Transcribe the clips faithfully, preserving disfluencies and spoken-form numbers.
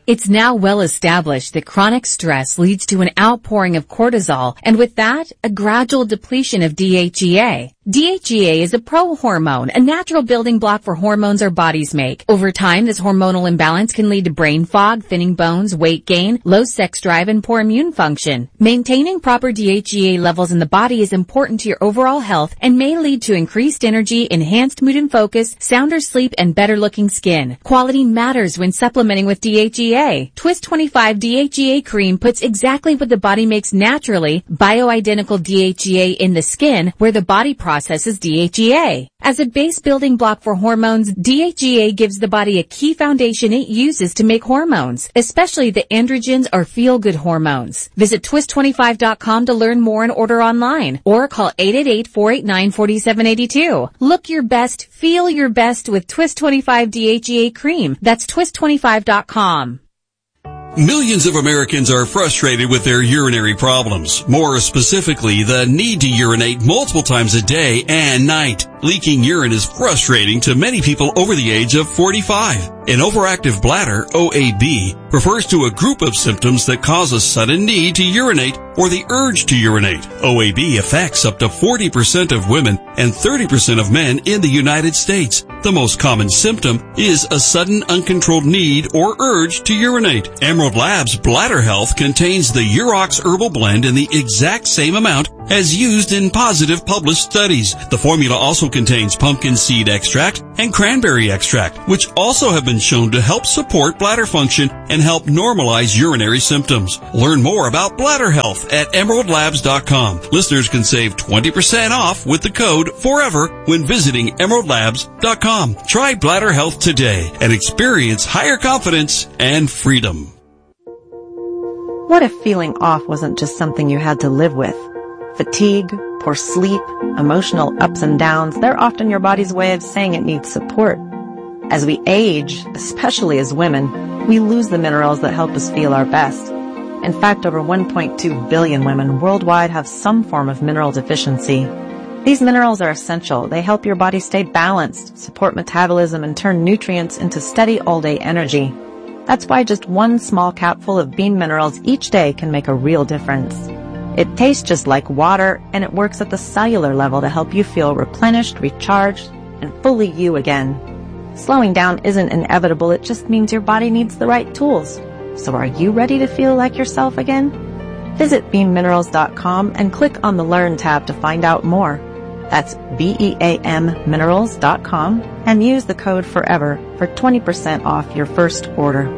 It's now well established that chronic stress leads to an outpouring of cortisol, and with that, a gradual depletion of D H E A. D H E A is a pro-hormone, a natural building block for hormones our bodies make. Over time, this hormonal imbalance can lead to brain fog, thinning bones, weight gain, low sex drive, and poor immune function. Maintaining proper D H E A levels in the body is important to your overall health and may lead to increased energy, enhanced mood and focus, sounder sleep, and better-looking skin. Quality matters when supplementing with D H E A. Twist twenty-five D H E A cream puts exactly what the body makes naturally, bioidentical D H E A in the skin, where the body processes D H E A. As a base building block for hormones, D H E A gives the body a key foundation it uses to make hormones, especially the androgens or feel-good hormones. Visit twist twenty-five dot com to learn more and order online, or call eight eight eight, four eight nine, four seven eight two. Look your best, feel your best with Twist twenty-five D H E A cream. That's twist twenty-five dot com. Millions of Americans are frustrated with their urinary problems. More specifically, the need to urinate multiple times a day and night. Leaking urine is frustrating to many people over the age of forty-five. An overactive bladder, O A B, refers to a group of symptoms that cause a sudden need to urinate or the urge to urinate. O A B affects up to forty percent of women and thirty percent of men in the United States. The most common symptom is a sudden uncontrolled need or urge to urinate. Emerald Labs Bladder Health contains the Urox Herbal Blend in the exact same amount as used in positive published studies. The formula also contains pumpkin seed extract and cranberry extract, which also have been shown to help support bladder function and help normalize urinary symptoms. Learn more about bladder health at emerald labs dot com. Listeners can save twenty percent off with the code FOREVER when visiting emerald labs dot com. Try bladder health today and experience higher confidence and freedom. What if feeling off wasn't just something you had to live with? Fatigue, poor sleep, emotional ups and downs, they're often your body's way of saying it needs support. As we age, especially as women, we lose the minerals that help us feel our best. In fact, over one point two billion women worldwide have some form of mineral deficiency. These minerals are essential. They help your body stay balanced, support metabolism, and turn nutrients into steady all-day energy. That's why just one small capful of bean minerals each day can make a real difference. It tastes just like water, and it works at the cellular level to help you feel replenished, recharged, and fully you again. Slowing down isn't inevitable, it just means your body needs the right tools. So are you ready to feel like yourself again? Visit bean minerals dot com and click on the Learn tab to find out more. That's B E A M minerals dot com and use the code FOREVER for twenty percent off your first order.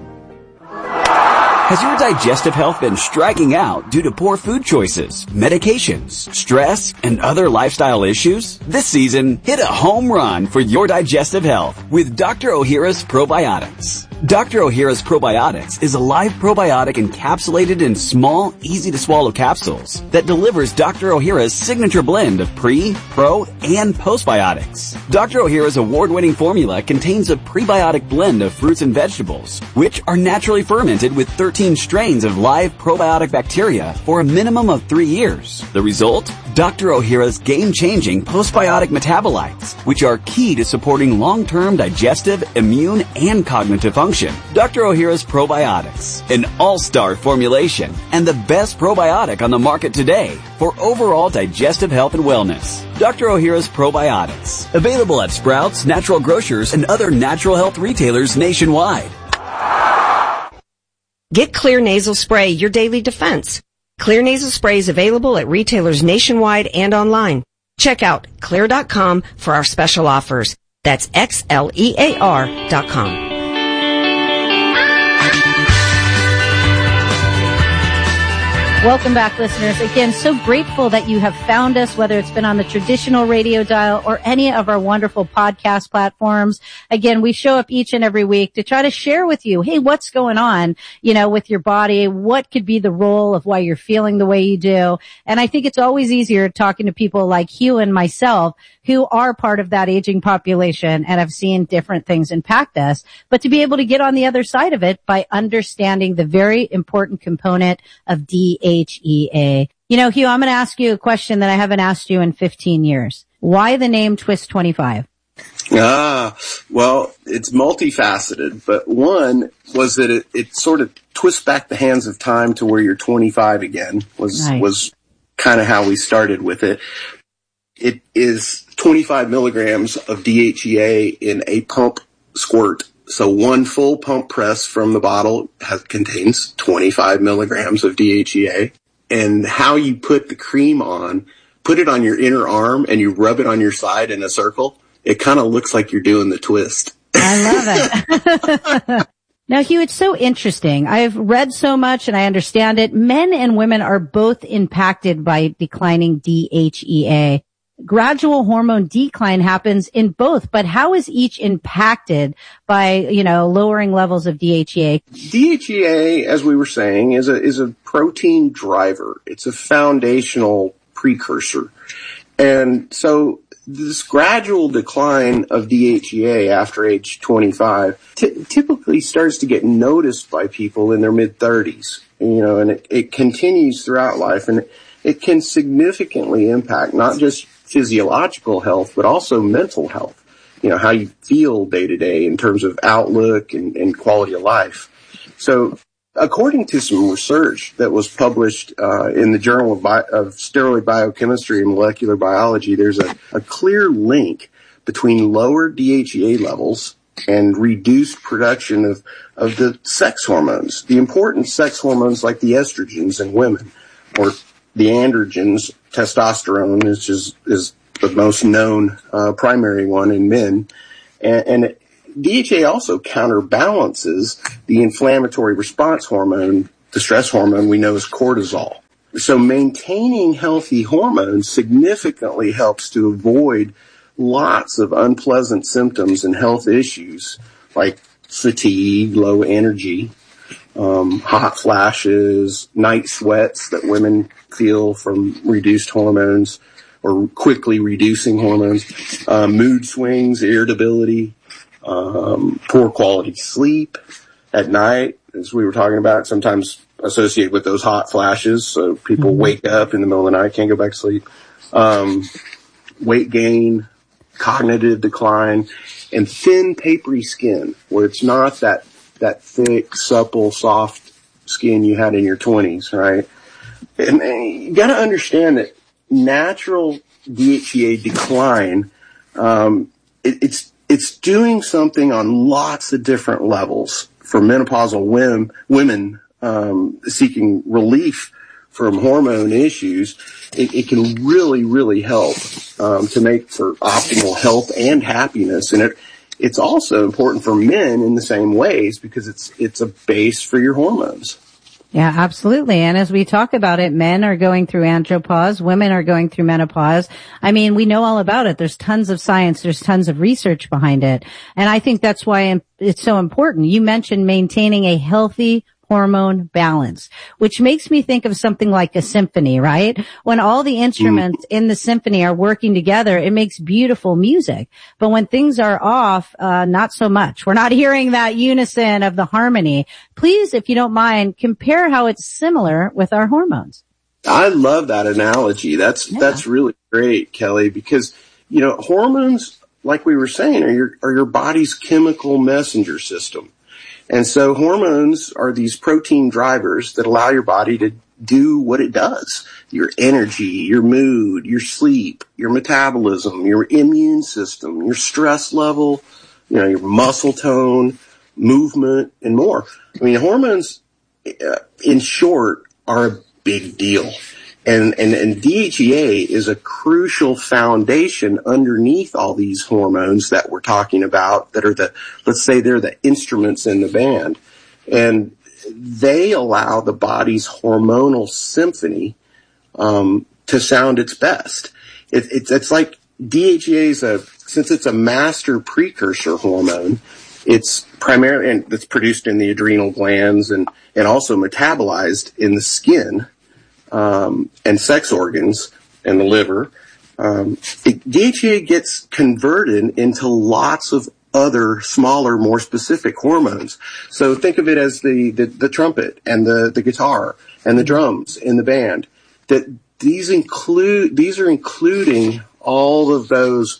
Has your digestive health been striking out due to poor food choices, medications, stress, and other lifestyle issues? This season, hit a home run for your digestive health with Doctor Ohhira's Probiotics. Doctor Ohhira's Probiotics is a live probiotic encapsulated in small, easy-to-swallow capsules that delivers Doctor Ohhira's signature blend of pre, pro, and postbiotics. Doctor Ohhira's award-winning formula contains a prebiotic blend of fruits and vegetables, which are naturally fermented with thirteen strains of live probiotic bacteria for a minimum of three years. The result? Doctor Ohhira's game-changing postbiotic metabolites, which are key to supporting long-term digestive, immune, and cognitive function. Doctor Ohhira's Probiotics, an all-star formulation and the best probiotic on the market today for overall digestive health and wellness. Doctor Ohhira's Probiotics, available at Sprouts, Natural Grocers, and other natural health retailers nationwide. Get Clear Nasal Spray, your daily defense. Clear Nasal Spray is available at retailers nationwide and online. Check out clear dot com for our special offers. That's X L E A R dot com. Welcome back, listeners. Again, so grateful that you have found us, whether it's been on the traditional radio dial or any of our wonderful podcast platforms. Again, we show up each and every week to try to share with you, hey, what's going on, you know, with your body? What could be the role of why you're feeling the way you do? And I think it's always easier talking to people like Hugh and myself who are part of that aging population and have seen different things impact us, but to be able to get on the other side of it by understanding the very important component of D H E A. You know, Hugh, I'm going to ask you a question that I haven't asked you in fifteen years. Why the name Twist twenty-five? Ah, well, it's multifaceted, but one was that it, it sort of twists back the hands of time to where you're twenty-five again, was, nice. was kind of how we started with it. It is twenty-five milligrams of D H E A in a pump squirt. So one full pump press from the bottle has, contains twenty-five milligrams of D H E A. And how you put the cream on, put it on your inner arm and you rub it on your side in a circle. It kind of looks like you're doing the twist. I love it. Now, Hugh, it's so interesting. I've read so much and I understand it. Men and women are both impacted by declining D H E A. Gradual hormone decline happens in both, but how is each impacted by, you know, lowering levels of D H E A? D H E A, as we were saying, is a, is a protein driver. It's a foundational precursor. And so this gradual decline of D H E A after age twenty-five t- typically starts to get noticed by people in their mid-thirties, you know, and it, it continues throughout life, and it, it can significantly impact not just physiological health, but also mental health, you know, how you feel day to day in terms of outlook and, and quality of life. So according to some research that was published uh, in the Journal of, Bi- of Steroid Biochemistry and Molecular Biology, there's a, a clear link between lower D H E A levels and reduced production of, of the sex hormones, the important sex hormones like the estrogens in women, or the androgens. Testosterone is just, is the most known uh, primary one in men, and, and D H E A also counterbalances the inflammatory response hormone, the stress hormone we know as cortisol. So maintaining healthy hormones significantly helps to avoid lots of unpleasant symptoms and health issues like fatigue, low energy, um, hot flashes, night sweats that women feel from reduced hormones or quickly reducing hormones, uh, mood swings, irritability, um, poor quality sleep at night, as we were talking about, sometimes associated with those hot flashes. So people mm-hmm. wake up in the middle of the night, can't go back to sleep. Um, weight gain, cognitive decline, and thin, papery skin, where it's not that, that thick, supple, soft skin you had in your twenties, right? And, and you gotta understand that natural D H E A decline, um, it, it's, it's doing something on lots of different levels for menopausal women, women, um, seeking relief from hormone issues. It, it can really, really help, um, to make for optimal health and happiness. And it, it's also important for men in the same ways because it's, it's a base for your hormones. Yeah, absolutely. And as we talk about it, men are going through andropause, women are going through menopause. I mean, we know all about it. There's tons of science, there's tons of research behind it. And I think that's why it's so important. You mentioned maintaining a healthy hormone balance, which makes me think of something like a symphony, right? When all the instruments in the symphony are working together, it makes beautiful music. But when things are off, uh, not so much. We're not hearing that unison of the harmony. Please, if you don't mind, compare how it's similar with our hormones. I love that analogy. That's, yeah. that's really great, Kelly, because, you know, hormones, like we were saying, are your, are your body's chemical messenger system. And so hormones are these protein drivers that allow your body to do what it does. Your energy, your mood, your sleep, your metabolism, your immune system, your stress level, you know, your muscle tone, movement, and more. I mean, hormones, uh, in short, are a big deal. And, and, and D H E A is a crucial foundation underneath all these hormones that we're talking about that are the, let's say they're the instruments in the band. And they allow the body's hormonal symphony, um, to sound its best. It, it's, it's like D H E A is a, since it's a master precursor hormone, it's primarily, and it's produced in the adrenal glands and, and also metabolized in the skin. Um, and sex organs and the liver, um, it, D H E A gets converted into lots of other smaller, more specific hormones. So think of it as the, the, the trumpet and the, the guitar and the drums in the band. That these include, these are including all of those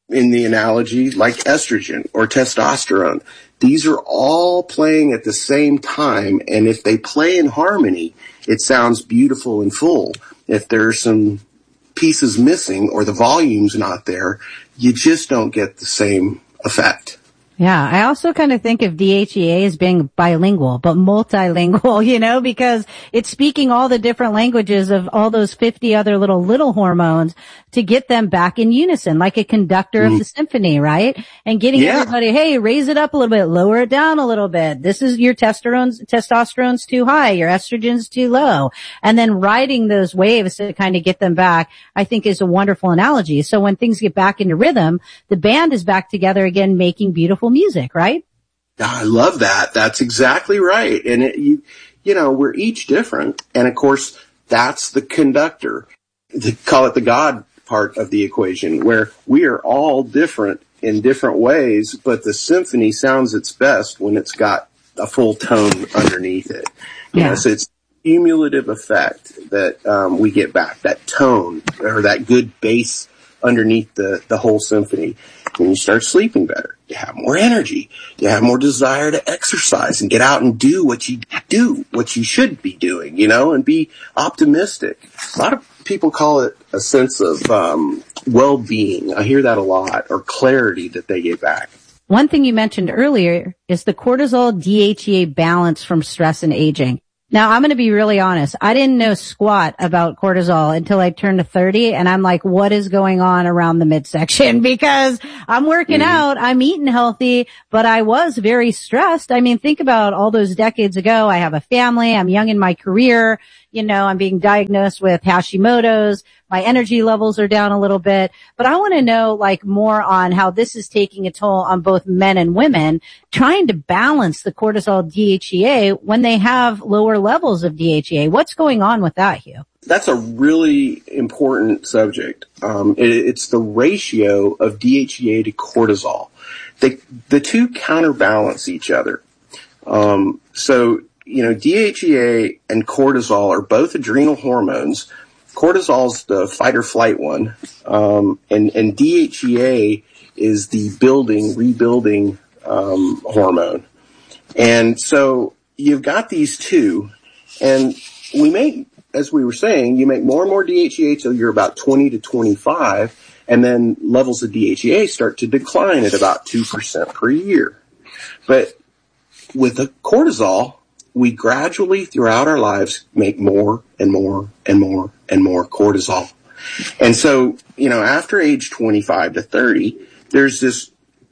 in the analogy, like estrogen or testosterone. These are all playing at the same time, and if they play in harmony, it sounds beautiful and full. If there's some pieces missing or the volume's not there, you just don't get the same effect. Yeah, I also kind of think of D H E A as being bilingual, but multilingual, you know, because it's speaking all the different languages of all those fifty other little, little hormones to get them back in unison, like a conductor mm. of the symphony, right? And getting yeah. everybody, hey, raise it up a little bit, lower it down a little bit. This is your testosterone's, testosterone's too high, your estrogen's too low. And then riding those waves to kind of get them back, I think is a wonderful analogy. So when things get back into rhythm, the band is back together again, making beautiful music, right? I love that. That's exactly right. And it, you, you know, we're each different. And of course, that's the conductor. They call it the God part of the equation, where we are all different in different ways, but the symphony sounds its best when it's got a full tone underneath it. You yeah. know, so it's cumulative effect that um, we get back, that tone or that good bass underneath the, the whole symphony. When you start sleeping better, you have more energy, you have more desire to exercise and get out and do what you do, what you should be doing, you know, and be optimistic. A lot of people call it a sense of um, well-being. I hear that a lot, or clarity that they get back. One thing you mentioned earlier is the cortisol D H E A balance from stress and aging. Now, I'm going to be really honest. I didn't know squat about cortisol until I turned thirty, and I'm like, what is going on around the midsection? Because I'm working mm-hmm. out, I'm eating healthy, but I was very stressed. I mean, think about all those decades ago. I have a family. I'm young in my career. You know, I'm being diagnosed with Hashimoto's. My energy levels are down a little bit. But I want to know, like, more on how this is taking a toll on both men and women, trying to balance the cortisol D H E A when they have lower levels of D H E A. What's going on with that, Hugh? That's a really important subject. Um, it, it's the ratio of D H E A to cortisol. They, the two counterbalance each other. Um, so, you know, D H E A and cortisol are both adrenal hormones. Cortisol's the fight or flight one, um, and, and D H E A is the building, rebuilding um, hormone. And so you've got these two, and we make, as we were saying, you make more and more D H E A till you're about twenty to twenty-five, and then levels of D H E A start to decline at about two percent per year. But with the cortisol, we gradually throughout our lives make more and more and more and more cortisol. And so, you know, after age twenty-five to thirty, there's this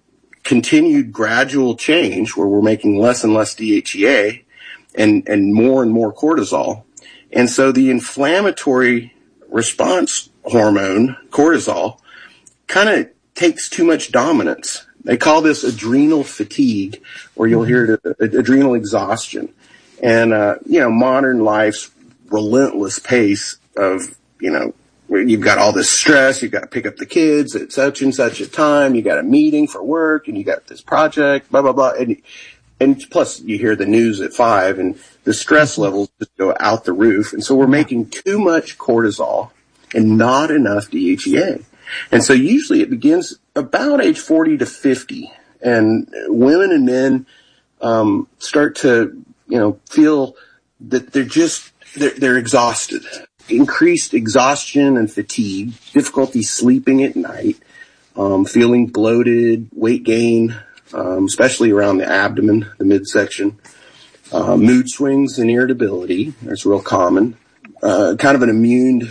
continued gradual change where we're making less and less D H E A and, and more and more cortisol. And so the inflammatory response hormone, cortisol, kind of takes too much dominance. They call this adrenal fatigue, or you'll hear it, adrenal exhaustion. And, uh, you know, modern life's relentless pace of, you know, you've got all this stress, you've got to pick up the kids at such and such a time, you got a meeting for work, and you got this project, blah, blah, blah. And, and plus you hear the news at five, and the stress levels just go out the roof. And so we're making too much cortisol and not enough D H E A. And so usually it begins about age forty to fifty. And women and men, um, start to, you know, feel that they're just, they're, they're exhausted. Increased exhaustion and fatigue, difficulty sleeping at night, um, feeling bloated, weight gain, um, especially around the abdomen, the midsection, uh, mood swings and irritability. That's real common. Uh, kind of an immune,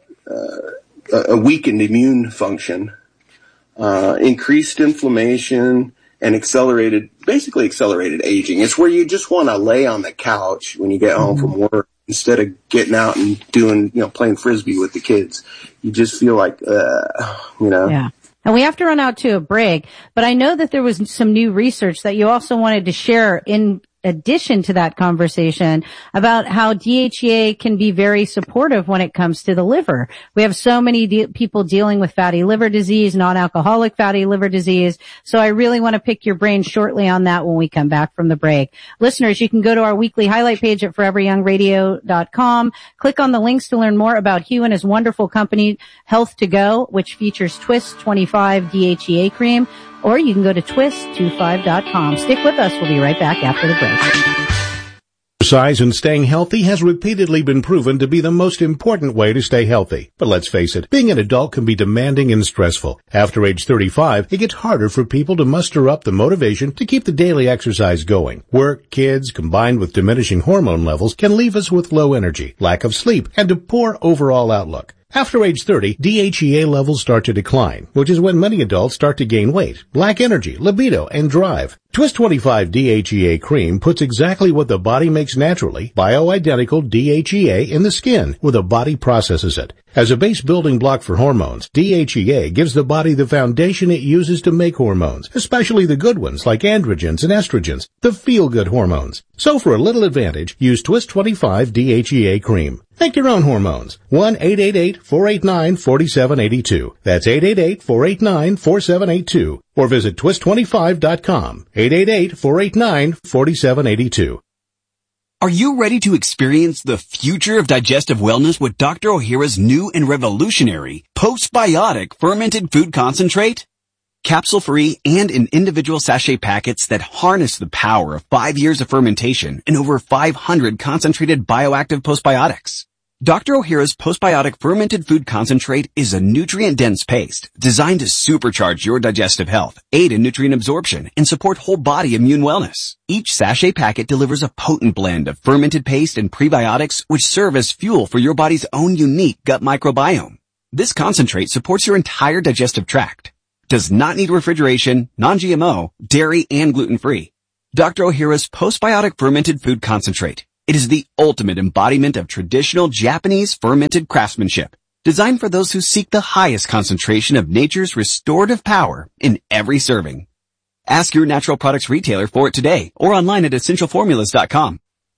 uh, a weakened immune function, uh, increased inflammation, and accelerated, basically accelerated aging. It's where you just want to lay on the couch when you get home from work instead of getting out and doing, you know, playing Frisbee with the kids. You just feel like, uh, you know. Yeah. And we have to run out to a break, but I know that there was some new research that you also wanted to share in addition to that conversation about how D H E A can be very supportive when it comes to the liver. We have so many de- people dealing with fatty liver disease, non-alcoholic fatty liver disease. So I really want to pick your brain shortly on that when we come back from the break. Listeners, you can go to our weekly highlight page at forever young radio dot com. Click on the links to learn more about Hugh and his wonderful company, Health to Go, which features Twist twenty-five D H E A cream. Or you can go to twist twenty-five dot com. Stick with us. We'll be right back after the break. Exercise and staying healthy has repeatedly been proven to be the most important way to stay healthy. But let's face it, being an adult can be demanding and stressful. After age thirty-five, it gets harder for people to muster up the motivation to keep the daily exercise going. Work, kids, combined with diminishing hormone levels can leave us with low energy, lack of sleep, and a poor overall outlook. After age thirty, D H E A levels start to decline, which is when many adults start to gain weight, lack energy, libido, and drive. Twist twenty-five D H E A cream puts exactly what the body makes naturally, bioidentical D H E A in the skin, where the body processes it. As a base building block for hormones, D H E A gives the body the foundation it uses to make hormones, especially the good ones like androgens and estrogens, the feel-good hormones. So for a little advantage, use Twist twenty-five D H E A cream. Make your own hormones. one eight eight eight, four eight nine, four seven eight two. That's eight eight eight, four eight nine, four seven eight two. Or visit twist twenty-five dot com. eight eight eight, four eight nine, four seven eight two. Are you ready to experience the future of digestive wellness with Doctor Ohhira's new and revolutionary postbiotic fermented food concentrate? Capsule-free and in individual sachet packets that harness the power of five years of fermentation and over five hundred concentrated bioactive postbiotics. Doctor Ohhira's postbiotic fermented food concentrate is a nutrient-dense paste designed to supercharge your digestive health, aid in nutrient absorption, and support whole body immune wellness. Each sachet packet delivers a potent blend of fermented paste and prebiotics which serve as fuel for your body's own unique gut microbiome. This concentrate supports your entire digestive tract, does not need refrigeration, non-G M O, dairy, and gluten-free. Doctor Ohhira's postbiotic fermented food concentrate. It is the ultimate embodiment of traditional Japanese fermented craftsmanship, designed for those who seek the highest concentration of nature's restorative power in every serving. Ask your natural products retailer for it today or online at essential formulas dot com.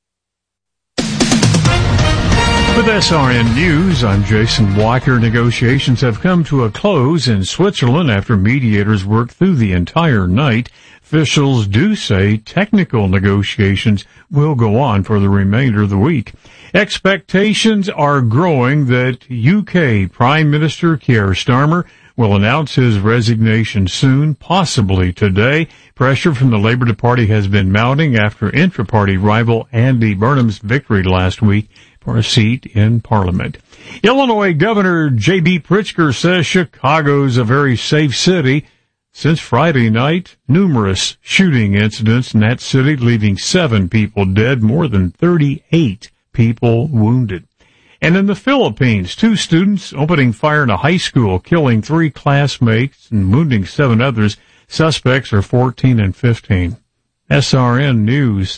With S R N News, I'm Jason Walker. Negotiations have come to a close in Switzerland after mediators worked through the entire night. Officials do say technical negotiations will go on for the remainder of the week. Expectations are growing that U K Prime Minister Keir Starmer will announce his resignation soon, possibly today. Pressure from the Labour Party has been mounting after intra-party rival Andy Burnham's victory last week for a seat in Parliament. Illinois Governor J B Pritzker says Chicago's a very safe city. Since Friday night, numerous shooting incidents in that city, leaving seven people dead, more than thirty-eight people wounded. And in the Philippines, two students opening fire in a high school, killing three classmates and wounding seven others. Suspects are fourteen and fifteen. S R N News.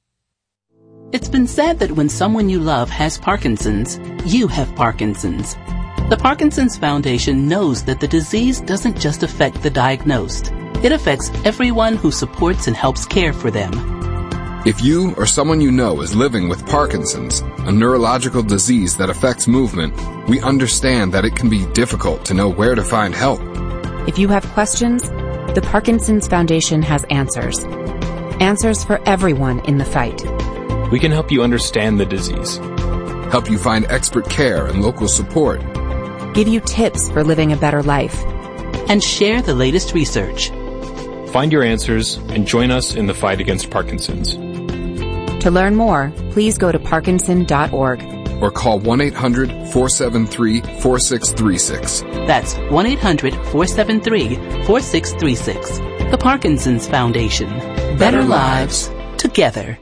It's been said that when someone you love has Parkinson's, you have Parkinson's. The Parkinson's Foundation knows that the disease doesn't just affect the diagnosed. It affects everyone who supports and helps care for them. If you or someone you know is living with Parkinson's, a neurological disease that affects movement, we understand that it can be difficult to know where to find help. If you have questions, the Parkinson's Foundation has answers. Answers for everyone in the fight. We can help you understand the disease, help you find expert care and local support, give you tips for living a better life, and share the latest research. Find your answers and join us in the fight against Parkinson's. To learn more, please go to parkinson dot org or call one eight hundred, four seven three, four six three six. That's one eight hundred, four seven three, four six three six. The Parkinson's Foundation. Better, Better lives together.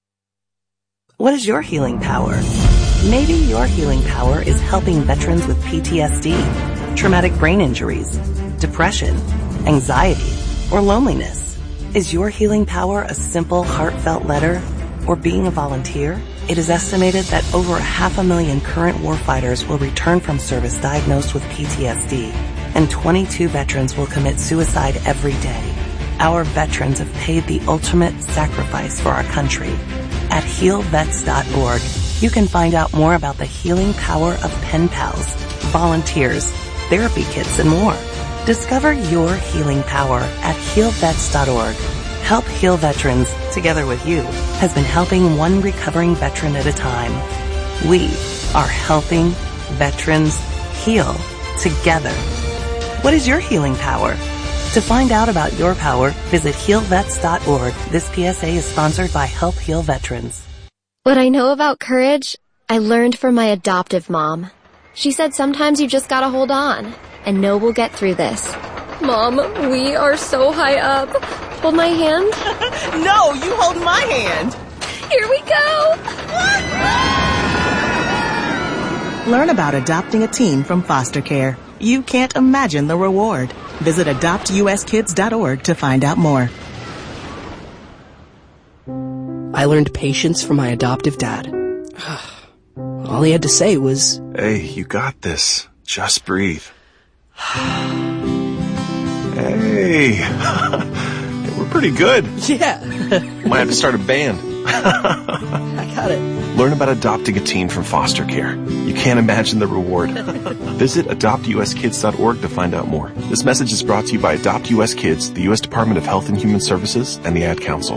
What is your healing power? Maybe your healing power is helping veterans with P T S D, traumatic brain injuries, depression, anxiety, or loneliness. Is your healing power a simple, heartfelt letter or being a volunteer? It is estimated that over a half a million current warfighters will return from service diagnosed with P T S D, and twenty-two veterans will commit suicide every day. Our veterans have paid the ultimate sacrifice for our country. At heal vets dot org, you can find out more about the healing power of pen pals, volunteers, therapy kits, and more. Discover your healing power at heal vets dot org. Help Heal Veterans, together with you, has been helping one recovering veteran at a time. We are helping veterans heal together. What is your healing power? To find out about your power, visit heal vets dot org. This P S A is sponsored by Help Heal Veterans. What I know about courage, I learned from my adoptive mom. She said sometimes you just gotta hold on and know we'll get through this. Mom, we are so high up. Hold my hand. No, you hold my hand. Here we go. Learn about adopting a teen from foster care. You can't imagine the reward. Visit adopt u s kids dot org to find out more. I learned patience from my adoptive dad. All he had to say was, "Hey, you got this. Just breathe." Hey, we're pretty good. Yeah. Might have to start a band. I got it. Learn about adopting a teen from foster care. You can't imagine the reward. Visit adopt u s kids dot org to find out more. This message is brought to you by Adopt U S Kids, the U S Department of Health and Human Services, and the Ad Council.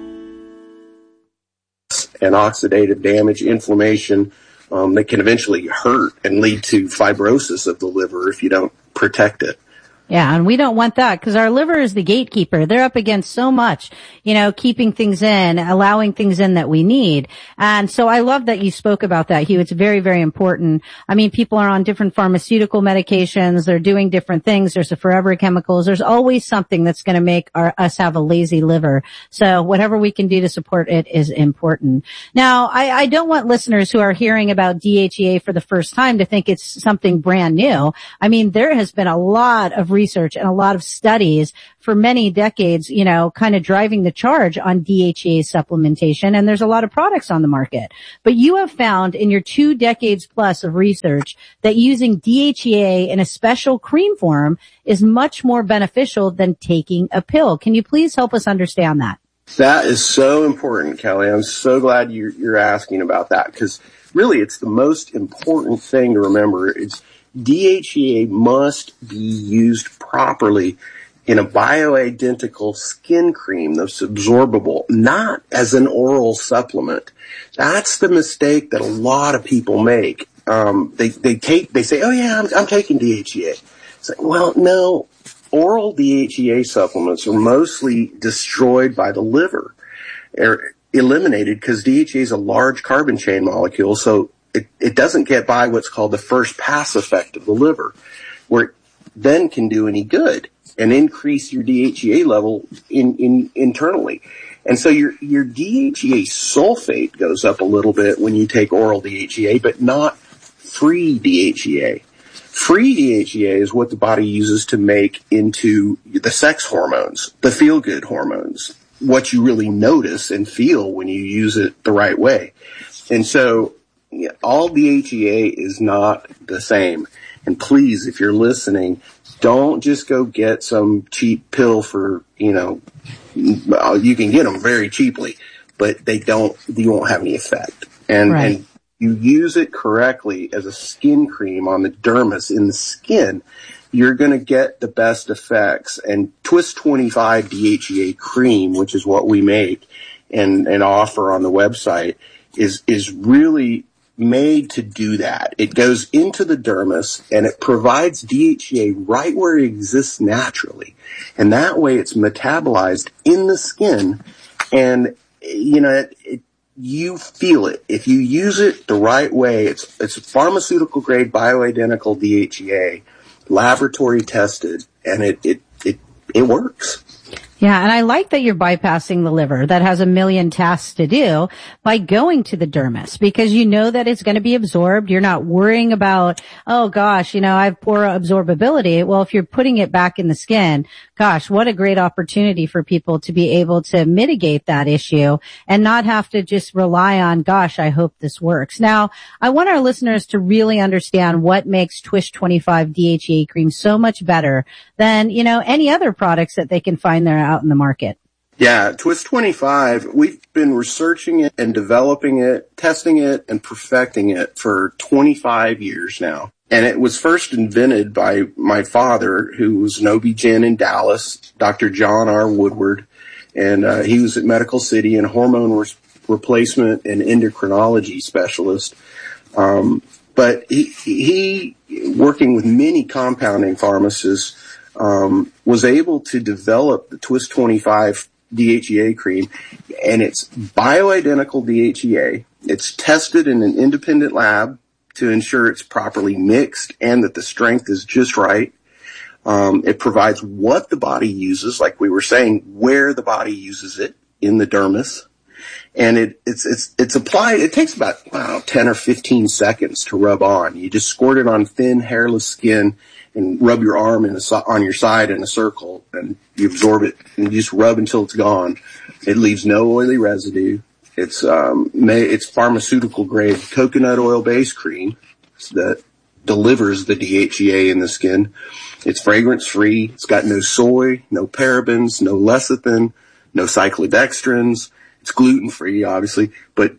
And oxidative damage, inflammation, um, that can eventually hurt and lead to fibrosis of the liver if you don't protect it. Yeah, and we don't want that because our liver is the gatekeeper. They're up against so much, you know, keeping things in, allowing things in that we need. And so I love that you spoke about that, Hugh. It's very, very important. I mean, people are on different pharmaceutical medications. They're doing different things. There's the forever chemicals. There's always something that's going to make our, us have a lazy liver. So whatever we can do to support it is important. Now, I, I don't want listeners who are hearing about D H E A for the first time to think it's something brand new. I mean, there has been a lot of research and a lot of studies for many decades, you know, kind of driving the charge on D H E A supplementation. And there's a lot of products on the market. But you have found in your two decades plus of research that using D H E A in a special cream form is much more beneficial than taking a pill. Can you please help us understand that? That is so important, Kelly. I'm so glad you're, you're asking about that because really it's the most important thing to remember. It's D H E A must be used properly in a bioidentical skin cream that's absorbable, not as an oral supplement. That's the mistake that a lot of people make. Um, they, they take, they say, oh yeah, I'm, I'm taking D H E A. It's like, well, no, oral D H E A supplements are mostly destroyed by the liver, or eliminated because D H E A is a large carbon chain molecule, so It, it doesn't get by what's called the first pass effect of the liver, where it then can do any good and increase your D H E A level in, in internally. And so your, your D H E A sulfate goes up a little bit when you take oral D H E A, but not free D H E A. Free D H E A is what the body uses to make into the sex hormones, the feel-good hormones, what you really notice and feel when you use it the right way. And so yeah, all D H E A is not the same. And please, if you're listening, don't just go get some cheap pill for, you know, you can get them very cheaply, but they don't, you won't have any effect. And, right. and you use it correctly as a skin cream on the dermis in the skin, you're going to get the best effects. And Twist twenty-five D H E A cream, which is what we make and, and offer on the website, is, is really made to do that. It goes into the dermis and it provides D H E A right where it exists naturally. And that way it's metabolized in the skin and, you know, it, it, you feel it. If you use it the right way, it's, it's pharmaceutical grade bioidentical D H E A, laboratory tested, and it, it, it, it works. Yeah, and I like that you're bypassing the liver that has a million tasks to do by going to the dermis because you know that it's going to be absorbed. You're not worrying about, oh gosh, you know, I have poor absorbability. Well, if you're putting it back in the skin, gosh, what a great opportunity for people to be able to mitigate that issue and not have to just rely on, gosh, I hope this works. Now, I want our listeners to really understand what makes Twist twenty-five D H E A cream so much better than, you know, any other products that they can find there out in the market. Yeah, Twist twenty-five, we've been researching it and developing it, testing it, and perfecting it for twenty-five years now. And it was first invented by my father, who was an O B G Y N in Dallas, Doctor John R. Woodward. And uh, he was at Medical City and hormone re- replacement and endocrinology specialist. Um, but he, he, working with many compounding pharmacists, um, was able to develop the Twist twenty-five D H E A cream, and it's bioidentical D H E A. It's tested in an independent lab to ensure it's properly mixed and that the strength is just right. Um, it provides what the body uses, like we were saying, where the body uses it in the dermis. And it, it's, it's, it's applied, it takes about, wow, ten or fifteen seconds to rub on. You just squirt it on thin, hairless skin and rub your arm in a, on your side in a circle, and you absorb it and you just rub until it's gone. It leaves no oily residue. It's, um, it's pharmaceutical grade coconut oil based cream that delivers the D H E A in the skin. It's fragrance free. It's got no soy, no parabens, no lecithin, no cyclodextrins. It's gluten free, obviously, but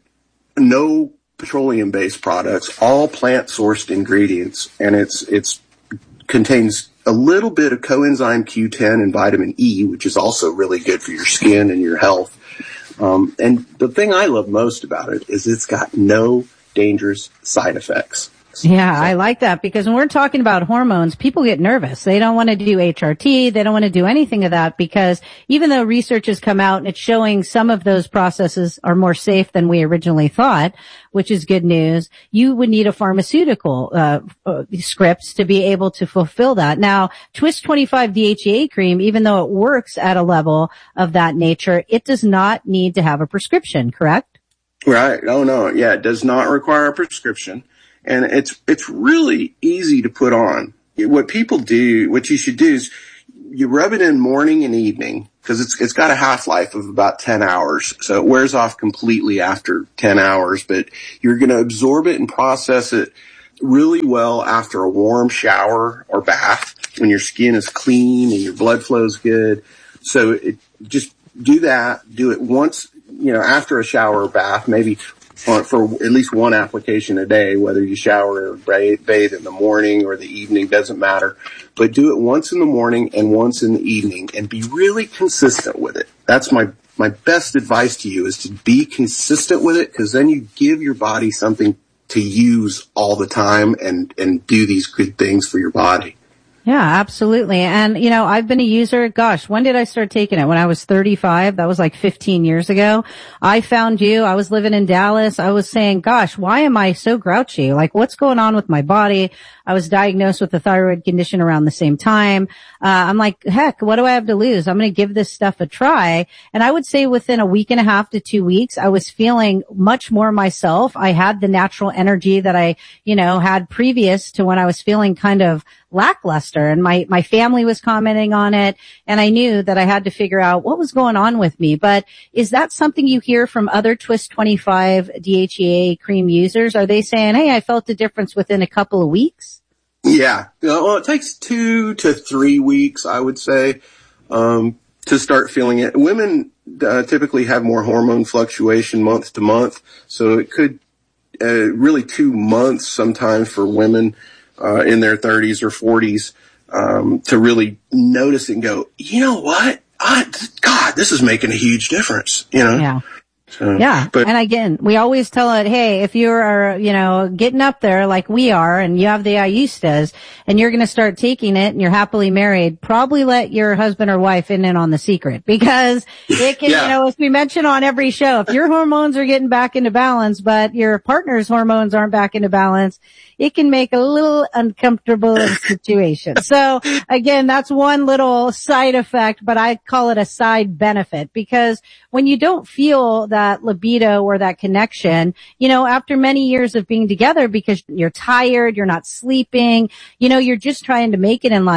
no petroleum based products, all plant sourced ingredients. And it's, it's contains a little bit of coenzyme Q ten and vitamin E, which is also really good for your skin and your health. Um, and the thing I love most about it is it's got no dangerous side effects. Yeah, I like that, because when we're talking about hormones, people get nervous. They don't want to do H R T. They don't want to do anything of that, because even though research has come out and it's showing some of those processes are more safe than we originally thought, which is good news, you would need a pharmaceutical uh, uh scripts to be able to fulfill that. Now, Twist twenty-five D H E A cream, even though it works at a level of that nature, it does not need to have a prescription, correct? Right. Oh, no. Yeah, it does not require a prescription. And it's, it's really easy to put on. What people do, what you should do is you rub it in morning and evening, because it's, it's got a half-life of about ten hours. So it wears off completely after ten hours, but you're going to absorb it and process it really well after a warm shower or bath when your skin is clean and your blood flow is good. So it, just do that. Do it once, you know, after a shower or bath, maybe For, for at least one application a day, whether you shower or bathe in the morning or the evening, doesn't matter. But do it once in the morning and once in the evening, and be really consistent with it. That's my, my best advice to you, is to be consistent with it, because then you give your body something to use all the time and, and do these good things for your body. Yeah, absolutely. And, you know, I've been a user, gosh, when did I start taking it? When I was thirty-five, that was like fifteen years ago. I found you, I was living in Dallas. I was saying, gosh, why am I so grouchy? Like, what's going on with my body? I was diagnosed with a thyroid condition around the same time. Uh, I'm like, heck, what do I have to lose? I'm going to give this stuff a try. And I would say within a week and a half to two weeks, I was feeling much more myself. I had the natural energy that I, you know, had previous to when I was feeling kind of lackluster, and my, my family was commenting on it, and I knew that I had to figure out what was going on with me. But is that something you hear from other Twist twenty-five D H E A cream users? Are they saying, hey, I felt the difference within a couple of weeks? Yeah. Well, it takes two to three weeks, I would say, um, to start feeling it. Women uh, typically have more hormone fluctuation month to month, so it could uh, really two months sometimes for women uh, in their thirties or forties um, to really notice and go, you know what? I, God, this is making a huge difference, you know? Yeah. So, yeah. But, and again, we always tell it, hey, if you're, you know, getting up there like we are and you have the Iustas and you're going to start taking it and you're happily married, probably let your husband or wife in, in on the secret, because it can, yeah. you know, as we mention on every show, if your hormones are getting back into balance, but your partner's hormones aren't back into balance, it can make a little uncomfortable situation. So again, that's one little side effect, but I call it a side benefit, because when you don't feel that libido or that connection, you know, after many years of being together, because you're tired, you're not sleeping, you know, you're just trying to make it in life,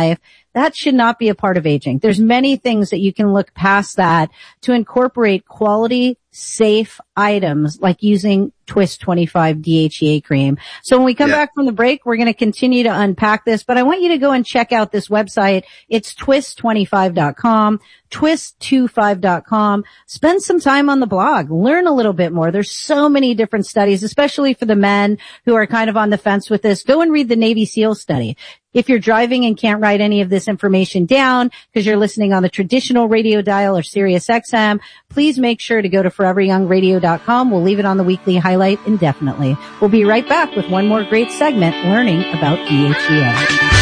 That should not be a part of aging. There's many things that you can look past that to incorporate quality, safe items like using Twist twenty-five D H E A cream. So when we come yeah. back from the break, we're going to continue to unpack this, but I want you to go and check out this website. It's twist twenty-five dot com, twist twenty-five dot com. Spend some time on the blog. Learn a little bit more. There's so many different studies, especially for the men who are kind of on the fence with this. Go and read the Navy SEAL study. If you're driving and can't write any of this information down because you're listening on the traditional radio dial or Sirius X M, please make sure to go to forever young radio dot com. We'll leave it on the weekly highlight indefinitely. We'll be right back with one more great segment learning about D H E A.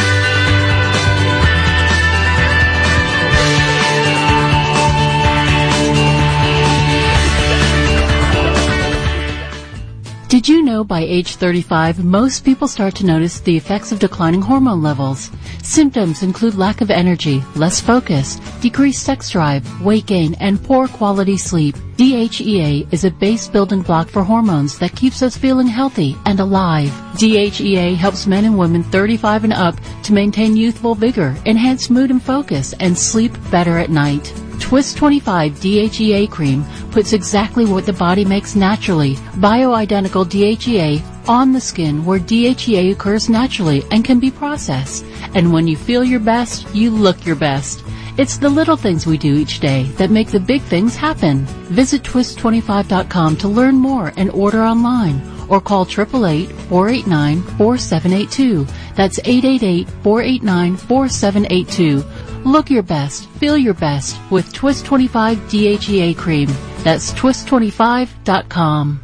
Did you know by age thirty-five, most people start to notice the effects of declining hormone levels? Symptoms include lack of energy, less focus, decreased sex drive, weight gain, and poor quality sleep. D H E A is a base building block for hormones that keeps us feeling healthy and alive. D H E A helps men and women thirty-five and up to maintain youthful vigor, enhance mood and focus, and sleep better at night. Twist twenty-five D H E A cream puts exactly what the body makes naturally, bioidentical D H E A, on the skin where D H E A occurs naturally and can be processed. And when you feel your best, you look your best. It's the little things we do each day that make the big things happen. Visit twist twenty-five dot com to learn more and order online, or call eight eight eight, four eight nine, four seven eight two. That's eight eight eight, four eight nine, four seven eight two. Look your best, feel your best with Twist twenty-five D H E A cream. That's twist twenty-five dot com.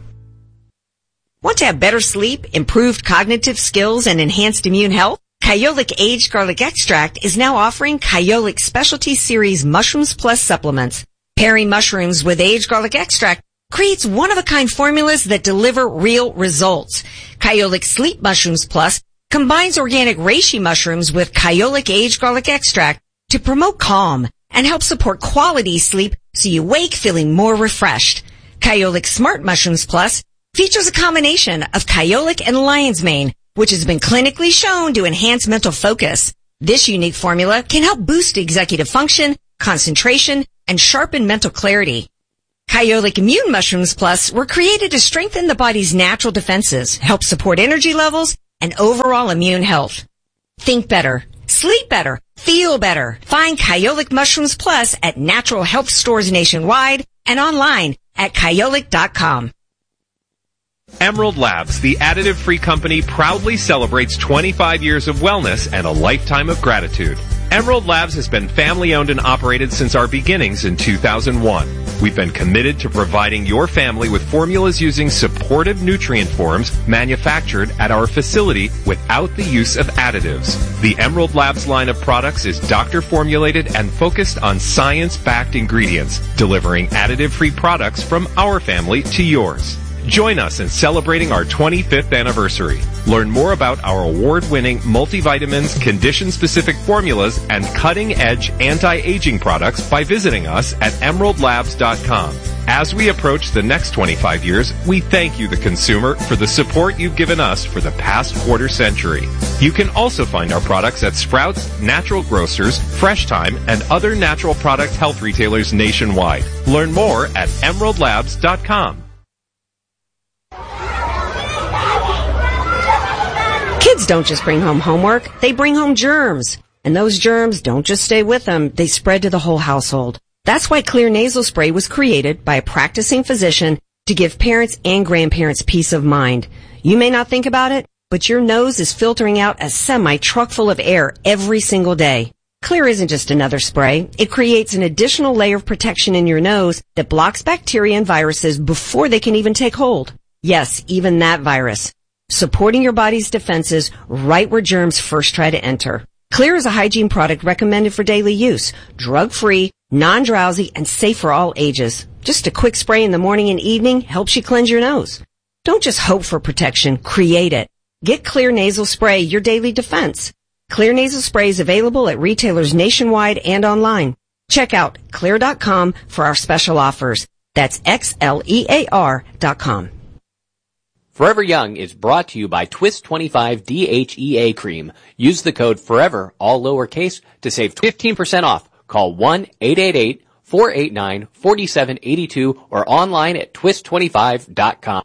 Want to have better sleep, improved cognitive skills, and enhanced immune health? Kyolic Aged Garlic Extract is now offering Kyolic Specialty Series Mushrooms Plus supplements. Pairing mushrooms with aged garlic extract creates one-of-a-kind formulas that deliver real results. Kyolic Sleep Mushrooms Plus combines organic reishi mushrooms with Kyolic Aged Garlic Extract to promote calm and help support quality sleep so you wake feeling more refreshed. Kyolic Smart Mushrooms Plus features a combination of kyolic and lion's mane, which has been clinically shown to enhance mental focus. This unique formula can help boost executive function, concentration, and sharpen mental clarity. Kyolic Immune Mushrooms Plus were created to strengthen the body's natural defenses, help support energy levels, and overall immune health. Think better. Sleep better. Feel better. Find Kyolic Mushrooms Plus at natural health stores nationwide and online at kyolic dot com. Emerald Labs, the additive-free company, proudly celebrates twenty-five years of wellness and a lifetime of gratitude. Emerald Labs has been family-owned and operated since our beginnings in two thousand one. We've been committed to providing your family with formulas using supportive nutrient forms manufactured at our facility without the use of additives. The Emerald Labs line of products is doctor-formulated and focused on science-backed ingredients, delivering additive-free products from our family to yours. Join us in celebrating our twenty-fifth anniversary. Learn more about our award-winning multivitamins, condition-specific formulas, and cutting-edge anti-aging products by visiting us at emerald labs dot com. As we approach the next twenty-five years, we thank you, the consumer, for the support you've given us for the past quarter century. You can also find our products at Sprouts, Natural Grocers, Fresh Time, and other natural product health retailers nationwide. Learn more at emerald labs dot com. Kids don't just bring home homework, they bring home germs. And those germs don't just stay with them, they spread to the whole household. That's why Xlear nasal spray was created by a practicing physician to give parents and grandparents peace of mind. You may not think about it, but your nose is filtering out a semi-truck full of air every single day. Xlear isn't just another spray. It creates an additional layer of protection in your nose that blocks bacteria and viruses before they can even take hold. Yes, even that virus. Supporting your body's defenses right where germs first try to enter. Xlear is a hygiene product recommended for daily use, drug-free, non-drowsy, and safe for all ages. Just a quick spray in the morning and evening helps you cleanse your nose. Don't just hope for protection, create it. Get Xlear nasal spray, your daily defense. Xlear nasal spray is available at retailers nationwide and online. Check out xlear dot com for our special offers. That's X L E A R dot com. Forever Young is brought to you by Twist twenty-five D H E A Cream. Use the code FOREVER, all lowercase, to save fifteen percent off. Call one eight eight eight, four eight nine, four seven eight two or online at twist twenty-five dot com.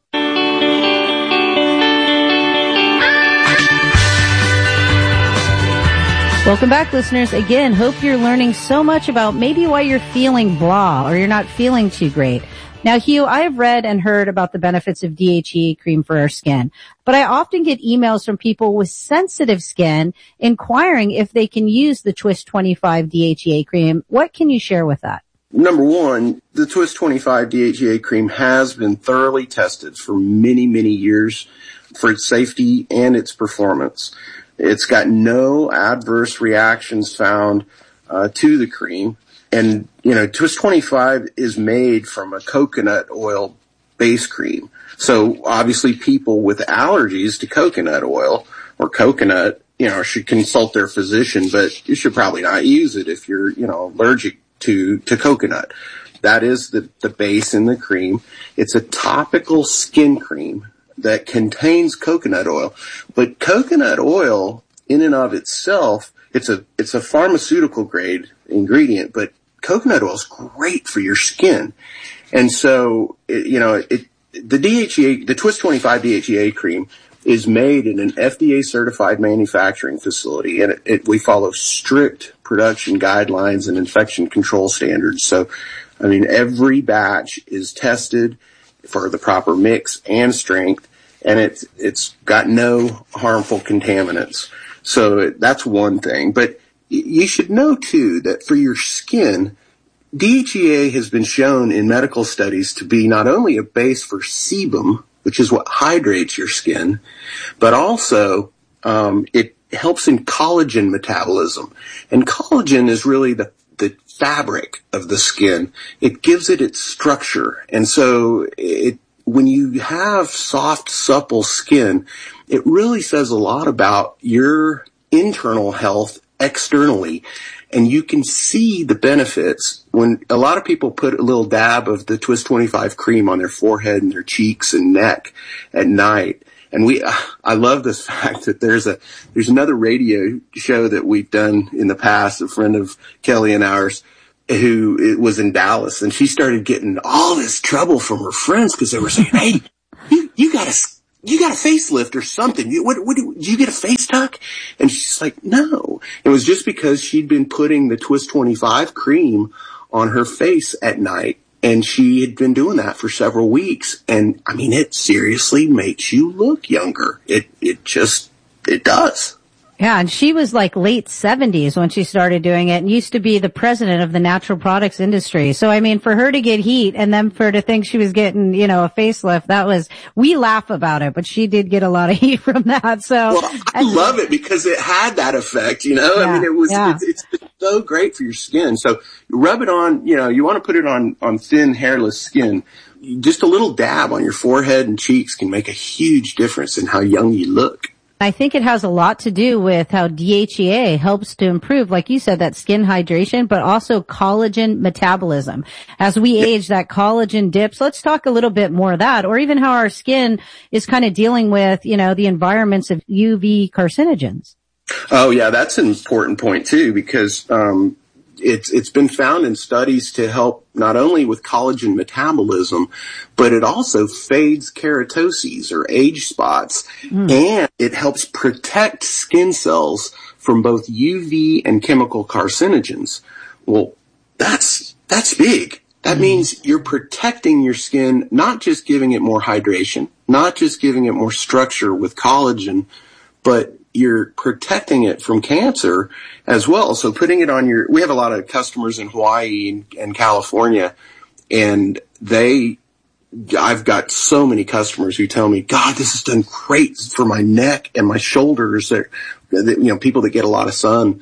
Welcome back, listeners. Again, hope you're learning so much about maybe why you're feeling blah or you're not feeling too great. Now, Hugh, I have read and heard about the benefits of D H E A cream for our skin, but I often get emails from people with sensitive skin inquiring if they can use the Twist twenty-five D H E A cream. What can you share with that? Number one, the Twist twenty-five D H E A cream has been thoroughly tested for many, many years for its safety and its performance. It's got no adverse reactions found uh, to the cream. And, you know, Twist twenty-five is made from a coconut oil base cream. So obviously people with allergies to coconut oil or coconut, you know, should consult their physician, but you should probably not use it if you're, you know, allergic to, to coconut. That is the, the base in the cream. It's a topical skin cream that contains coconut oil, but coconut oil in and of itself, it's a, it's a pharmaceutical grade ingredient, but coconut oil is great for your skin. And so, it, you know, it, the D H E A, the Twist twenty-five D H E A cream is made in an F D A certified manufacturing facility, and it, it, we follow strict production guidelines and infection control standards. So, I mean, every batch is tested for the proper mix and strength, and it's, it's got no harmful contaminants. So that's one thing. But you should know, too, that for your skin, D H E A has been shown in medical studies to be not only a base for sebum, which is what hydrates your skin, but also um, it helps in collagen metabolism. And collagen is really the, the fabric of the skin. It gives it its structure. And so it, when you have soft, supple skin, it really says a lot about your internal health externally, and you can see the benefits when a lot of people put a little dab of the Twist twenty-five cream on their forehead and their cheeks and neck at night. And we, I love this fact that there's a, there's another radio show that we've done in the past, a friend of Kelly and ours, who it was in Dallas, and she started getting all this trouble from her friends because they were saying, "Hey, you, you got a, you got a facelift or something. You, what, what, did you get a face tuck?" And she's like, "No." It was just because she'd been putting the Twist twenty-five cream on her face at night, and she had been doing that for several weeks. And I mean, it seriously makes you look younger. It, it just, it does. Yeah, and she was like late seventies when she started doing it and used to be the president of the natural products industry. So, I mean, for her to get heat and then for her to think she was getting, you know, a facelift, that was, we laugh about it, but she did get a lot of heat from that. So well, I love it because it had that effect, you know, yeah, I mean, it was, yeah. it's, it's so great for your skin. So you rub it on, you know, you want to put it on, on thin, hairless skin. Just a little dab on your forehead and cheeks can make a huge difference in how young you look. I think it has a lot to do with how D H E A helps to improve, like you said, that skin hydration, but also collagen metabolism. As we age, that collagen dips. Let's talk a little bit more of that, or even how our skin is kind of dealing with, you know, the environments of U V carcinogens. Oh, yeah, that's an important point, too, because um It's, it's been found in studies to help not only with collagen metabolism, but it also fades keratoses or age spots, mm. and it helps protect skin cells from both U V and chemical carcinogens. Well, that's, that's big. That mm. means you're protecting your skin, not just giving it more hydration, not just giving it more structure with collagen, but you're protecting it from cancer as well. So putting it on your, we have a lot of customers in Hawaii and, and California, and they, I've got so many customers who tell me, "God, this has done great for my neck and my shoulders." They're, you know, people that get a lot of sun,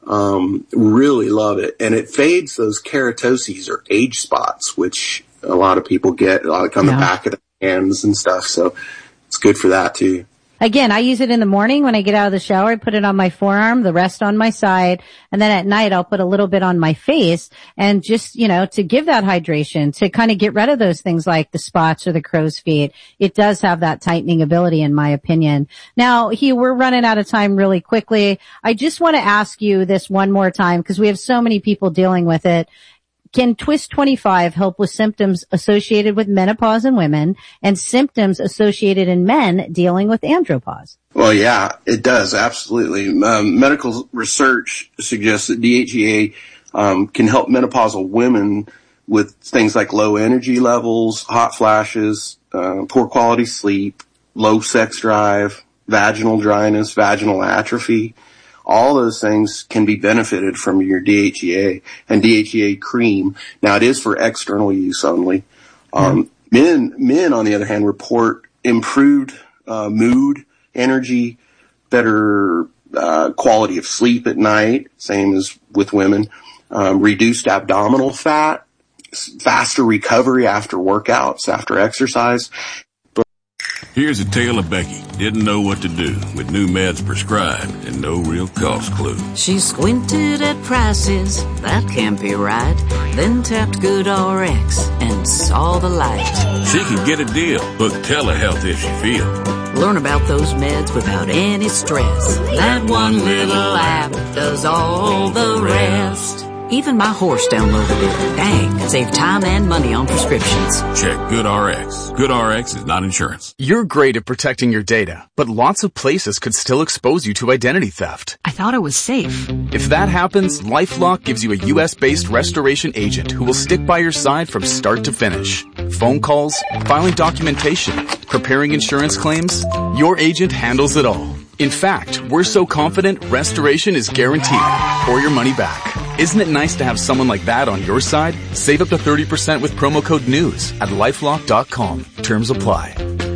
um, really love it. And it fades those keratoses or age spots, which a lot of people get like on yeah. the back of the hands and stuff. So it's good for that too. Again, I use it in the morning when I get out of the shower. I put it on my forearm, the rest on my side. And then at night, I'll put a little bit on my face and just, you know, to give that hydration, to kind of get rid of those things like the spots or the crow's feet. It does have that tightening ability, in my opinion. Now, Hugh, we're running out of time really quickly. I just want to ask you this one more time because we have so many people dealing with it. Can Twist twenty-five help with symptoms associated with menopause in women and symptoms associated in men dealing with andropause? Well, yeah, it does. Absolutely. Um, medical research suggests that D H E A um, can help menopausal women with things like low energy levels, hot flashes, uh, poor quality sleep, low sex drive, vaginal dryness, vaginal atrophy. All those things can be benefited from your D H E A and D H E A cream. Now, it is for external use only. Um, mm-hmm. Men, men, on the other hand, report improved uh, mood, energy, better uh, quality of sleep at night, same as with women, um, reduced abdominal fat, faster recovery after workouts, after exercise. Here's a tale of Becky. Didn't know what to do with new meds prescribed and no real cost clue. She squinted at prices, that can't be right. Then tapped GoodRx and saw the light. She can get a deal. Book telehealth if she feels. Learn about those meds without any stress. That one little app does all the rest. Even my horse downloaded it. Dang, save time and money on prescriptions. Check GoodRx. GoodRx is not insurance. You're great at protecting your data, but lots of places could still expose you to identity theft. I thought it was safe. If that happens, LifeLock gives you a U S-based restoration agent who will stick by your side from start to finish. Phone calls, filing documentation, preparing insurance claims, your agent handles it all. In fact, we're so confident restoration is guaranteed or your money back. Isn't it nice to have someone like that on your side? Save up to thirty percent with promo code NEWS at lifelock dot com. Terms apply.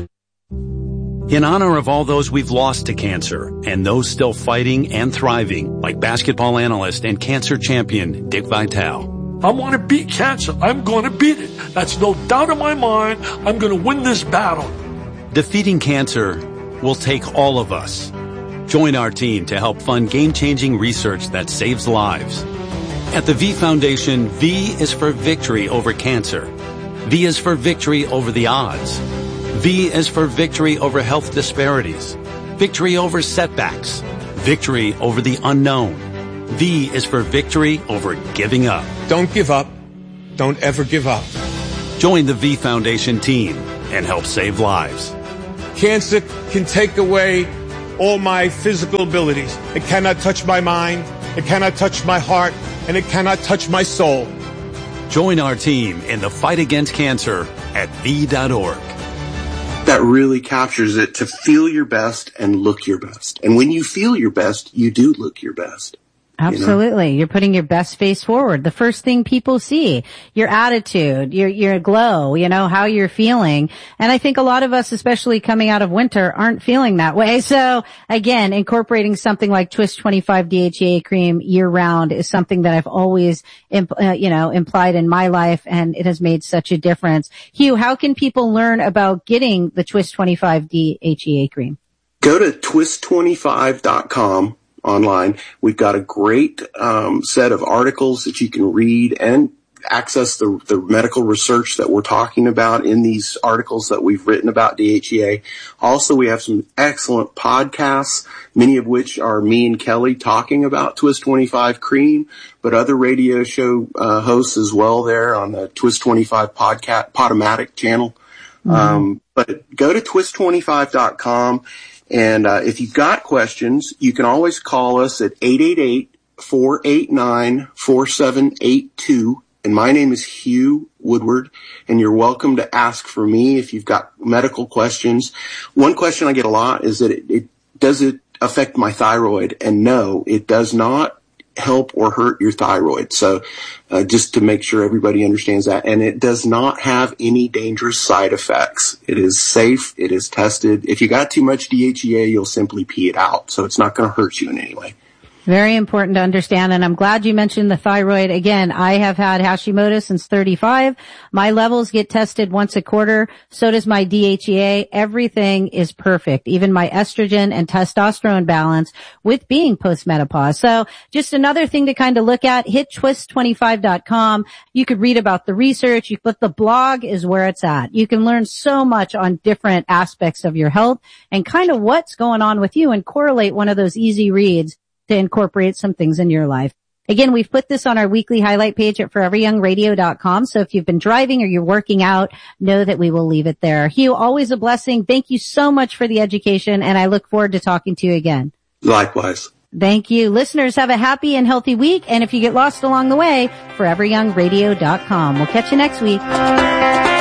In honor of all those we've lost to cancer and those still fighting and thriving, like basketball analyst and cancer champion Dick Vitale. I want to beat cancer. I'm going to beat it. That's no doubt in my mind. I'm going to win this battle. Defeating cancer will take all of us. Join our team to help fund game-changing research that saves lives. At the V Foundation, V is for victory over cancer. V is for victory over the odds. V is for victory over health disparities. Victory over setbacks. Victory over the unknown. V is for victory over giving up. Don't give up. Don't ever give up. Join the V Foundation team and help save lives. Cancer can take away all my physical abilities. It cannot touch my mind. It cannot touch my heart. And it cannot touch my soul. Join our team in the fight against cancer at V dot org. That really captures it, to feel your best and look your best. And when you feel your best, you do look your best. Absolutely. You know? You're putting your best face forward. The first thing people see, your attitude, your, your glow, you know, how you're feeling. And I think a lot of us, especially coming out of winter, aren't feeling that way. So again, incorporating something like Twist twenty-five D H E A cream year round is something that I've always, imp- uh, you know, implied in my life, and it has made such a difference. Hugh, how can people learn about getting the Twist twenty-five D H E A cream? Go to twist twenty-five dot com. Online. We've got a great um, set of articles that you can read and access the, the medical research that we're talking about in these articles that we've written about D H E A. Also, we have some excellent podcasts, many of which are me and Kelly talking about Twist twenty-five cream, but other radio show uh, hosts as well there on the Twist twenty-five podcast Podomatic channel. Mm-hmm. Um, but go to twist twenty-five dot com. And uh, if you've got questions, you can always call us at eight eight eight, four eight nine, four seven eight two. And my name is Hugh Woodward, and you're welcome to ask for me if you've got medical questions. One question I get a lot is that it, it does it affect my thyroid? And no, it does not help or hurt your thyroid. So uh, just to make sure everybody understands that. And it does not have any dangerous side effects. It is safe. It is tested. If you got too much D H E A, you'll simply pee it out. So it's not going to hurt you in any way. Very important to understand, and I'm glad you mentioned the thyroid. Again, I have had Hashimoto's since thirty-five. My levels get tested once a quarter. So does my D H E A. Everything is perfect, even my estrogen and testosterone balance with being postmenopause. So just another thing to kind of look at, hit twist twenty-five dot com. You could read about the research, you, but the blog is where it's at. You can learn so much on different aspects of your health and kind of what's going on with you and correlate one of those easy reads to incorporate some things in your life. Again, we've put this on our weekly highlight page at forever young radio dot com. So if you've been driving or you're working out, know that we will leave it there. Hugh, always a blessing. Thank you so much for the education, and I look forward to talking to you again. Likewise. Thank you. Listeners, have a happy and healthy week. And if you get lost along the way, forever young radio dot com. We'll catch you next week.